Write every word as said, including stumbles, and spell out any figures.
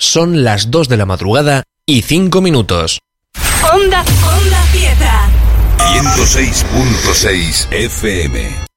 Son las dos de la madrugada y cinco minutos. Onda, Onda Fiesta. ciento seis punto seis F M.